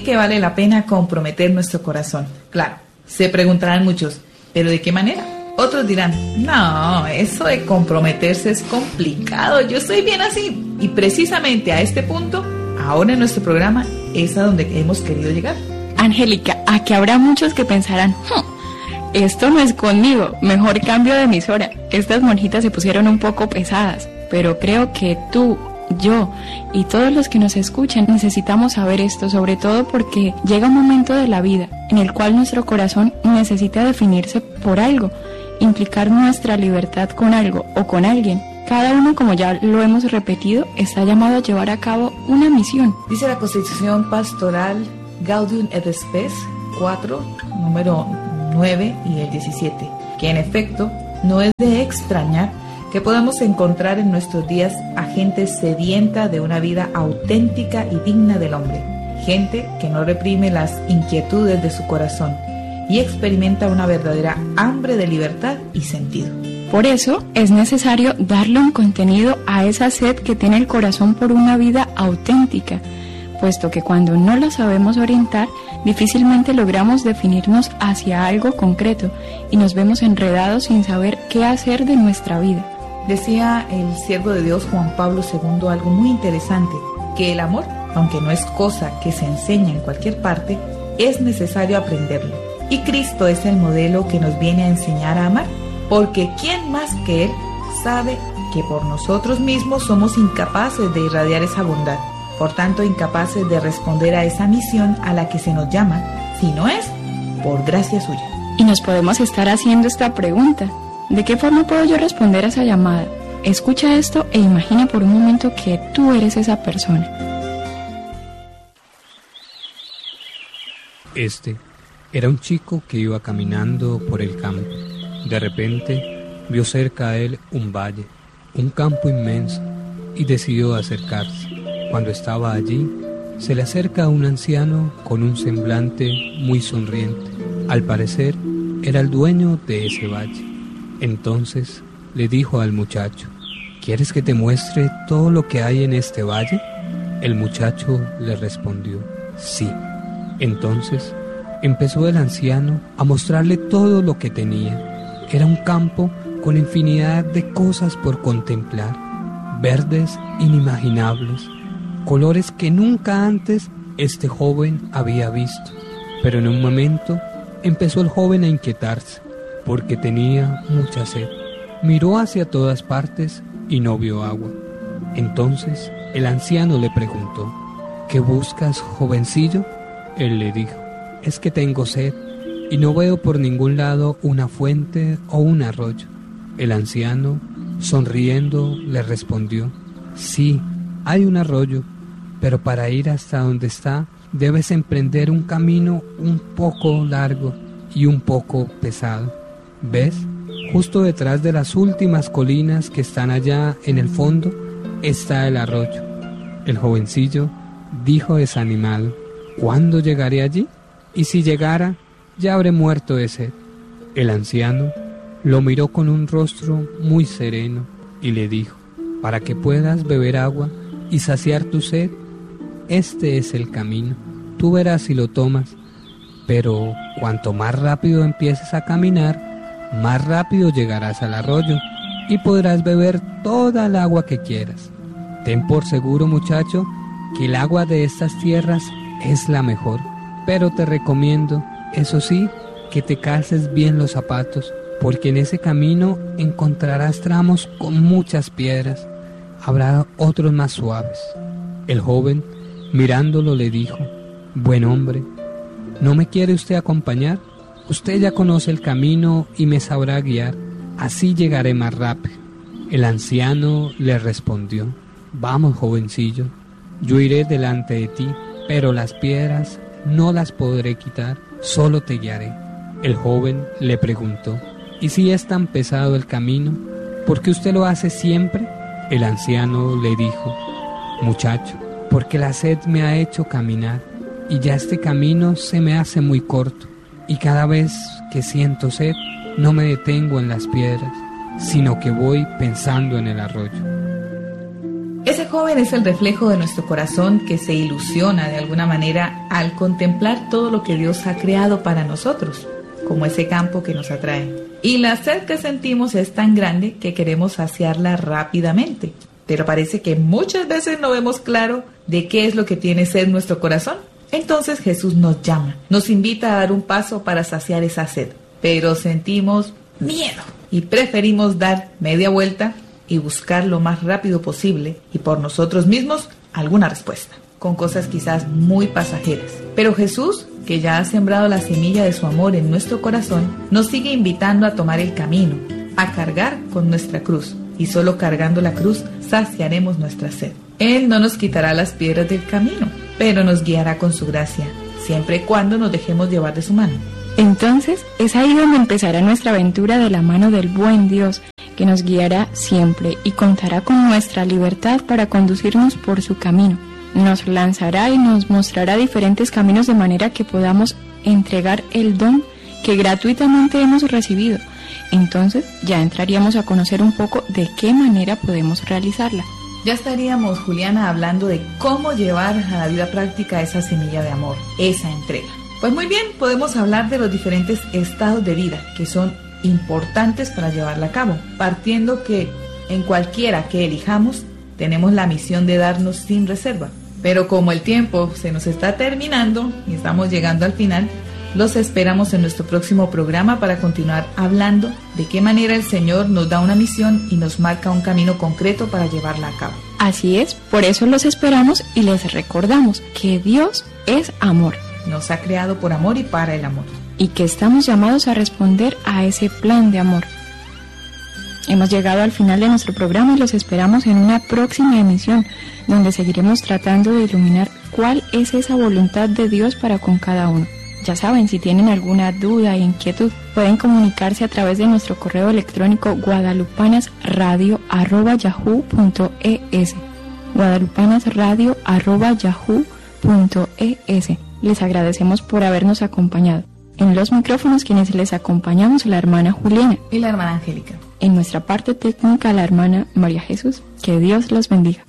que vale la pena comprometer nuestro corazón. Claro, se preguntarán muchos, ¿pero de qué manera? Otros dirán, no, eso de comprometerse es complicado, yo estoy bien así. Y precisamente a este punto, ahora en nuestro programa, es a donde hemos querido llegar. Angélica, aquí habrá muchos que pensarán, esto no es conmigo, mejor cambio de emisora. Estas monjitas se pusieron un poco pesadas, pero creo que tú, yo y todos los que nos escuchan necesitamos saber esto, sobre todo porque llega un momento de la vida en el cual nuestro corazón necesita definirse por algo, implicar nuestra libertad con algo o con alguien. Cada uno, como ya lo hemos repetido, está llamado a llevar a cabo una misión. Dice la Constitución Pastoral Gaudium et Spes 4, número 9 y el 17, que en efecto no es de extrañar que podamos encontrar en nuestros días a gente sedienta de una vida auténtica y digna del hombre, gente que no reprime las inquietudes de su corazón y experimenta una verdadera hambre de libertad y sentido. Por eso es necesario darle un contenido a esa sed que tiene el corazón por una vida auténtica, puesto que cuando no la sabemos orientar, difícilmente logramos definirnos hacia algo concreto y nos vemos enredados sin saber qué hacer de nuestra vida. Decía el siervo de Dios Juan Pablo II algo muy interesante, que el amor, aunque no es cosa que se enseña en cualquier parte, es necesario aprenderlo. Y Cristo es el modelo que nos viene a enseñar a amar, porque ¿quién más que Él sabe que por nosotros mismos somos incapaces de irradiar esa bondad? Por tanto, incapaces de responder a esa misión a la que se nos llama, si no es por gracia suya. Y nos podemos estar haciendo esta pregunta: ¿de qué forma puedo yo responder a esa llamada? Escucha esto e imagina por un momento que tú eres esa persona. Este era un chico que iba caminando por el campo. De repente vio cerca a él un valle, un campo inmenso, y decidió acercarse. Cuando estaba allí, se le acerca un anciano con un semblante muy sonriente. Al parecer, era el dueño de ese valle. Entonces le dijo al muchacho: ¿quieres que te muestre todo lo que hay en este valle? El muchacho le respondió: sí. Entonces empezó el anciano a mostrarle todo lo que tenía. Era un campo con infinidad de cosas por contemplar, verdes inimaginables, colores que nunca antes este joven había visto. Pero en un momento empezó el joven a inquietarse, porque tenía mucha sed. Miró hacia todas partes y no vio agua. Entonces el anciano le preguntó: ¿qué buscas, jovencillo? Él le dijo: es que tengo sed y no veo por ningún lado una fuente o un arroyo. El anciano, sonriendo, le respondió: sí, hay un arroyo, pero para ir hasta donde está debes emprender un camino un poco largo y un poco pesado. ¿Ves? Justo detrás de las últimas colinas que están allá en el fondo está el arroyo. El jovencillo dijo desanimado: ¿cuándo llegaré allí? Y si llegara, ya habré muerto de sed. El anciano lo miró con un rostro muy sereno y le dijo: para que puedas beber agua y saciar tu sed, este es el camino. Tú verás si lo tomas, pero cuanto más rápido empieces a caminar, más rápido llegarás al arroyo y podrás beber toda el agua que quieras. Ten por seguro, muchacho, que el agua de estas tierras es la mejor, pero te recomiendo, eso sí, que te calces bien los zapatos, porque en ese camino encontrarás tramos con muchas piedras, habrá otros más suaves. El joven, mirándolo, le dijo: buen hombre, ¿no me quiere usted acompañar? Usted ya conoce el camino y me sabrá guiar, así llegaré más rápido. El anciano le respondió: vamos, jovencillo, yo iré delante de ti, pero las piedras no las podré quitar, solo te guiaré. El joven le preguntó: ¿y si es tan pesado el camino, por qué usted lo hace siempre? El anciano le dijo: muchacho, porque la sed me ha hecho caminar, y ya este camino se me hace muy corto, y cada vez que siento sed, no me detengo en las piedras, sino que voy pensando en el arroyo. Ese joven es el reflejo de nuestro corazón que se ilusiona de alguna manera al contemplar todo lo que Dios ha creado para nosotros, como ese campo que nos atrae. Y la sed que sentimos es tan grande que queremos saciarla rápidamente. Pero parece que muchas veces no vemos claro de qué es lo que tiene sed nuestro corazón. Entonces Jesús nos llama, nos invita a dar un paso para saciar esa sed. Pero sentimos miedo y preferimos dar media vuelta y buscar lo más rápido posible y por nosotros mismos alguna respuesta, con cosas quizás muy pasajeras. Pero Jesús, que ya ha sembrado la semilla de su amor en nuestro corazón, nos sigue invitando a tomar el camino, a cargar con nuestra cruz, y solo cargando la cruz saciaremos nuestra sed. Él no nos quitará las piedras del camino, pero nos guiará con su gracia, siempre y cuando nos dejemos llevar de su mano. Entonces, es ahí donde empezará nuestra aventura de la mano del buen Dios, que nos guiará siempre y contará con nuestra libertad para conducirnos por su camino. Nos lanzará y nos mostrará diferentes caminos de manera que podamos entregar el don que gratuitamente hemos recibido. Entonces, ya entraríamos a conocer un poco de qué manera podemos realizarla. Ya estaríamos, Juliana, hablando de cómo llevar a la vida práctica esa semilla de amor, esa entrega. Pues muy bien, podemos hablar de los diferentes estados de vida que son importantes para llevarla a cabo, partiendo que en cualquiera que elijamos tenemos la misión de darnos sin reserva. Pero como el tiempo se nos está terminando y estamos llegando al final, los esperamos en nuestro próximo programa para continuar hablando de qué manera el Señor nos da una misión y nos marca un camino concreto para llevarla a cabo. Así es, por eso los esperamos y les recordamos que Dios es amor. Nos ha creado por amor y para el amor. Y que estamos llamados a responder a ese plan de amor. Hemos llegado al final de nuestro programa y los esperamos en una próxima emisión, donde seguiremos tratando de iluminar cuál es esa voluntad de Dios para con cada uno. Ya saben, si tienen alguna duda e inquietud, pueden comunicarse a través de nuestro correo electrónico guadalupanasradio@yahoo.es. guadalupanasradio@yahoo.es. Les agradecemos por habernos acompañado. En los micrófonos quienes les acompañamos, la hermana Juliana y la hermana Angélica. En nuestra parte técnica, la hermana María Jesús. Que Dios los bendiga.